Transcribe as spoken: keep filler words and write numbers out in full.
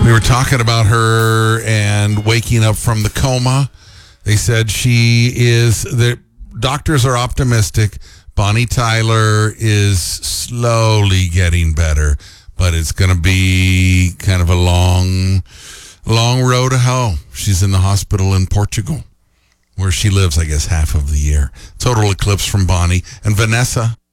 We were talking about her and waking up from the coma. They said she is, the doctors are optimistic. Bonnie Tyler is slowly getting better, but it's going to be kind of a long, long road to hell. She's in the hospital in Portugal, where she lives, I guess, half of the year. Total eclipse from Bonnie. And Vanessa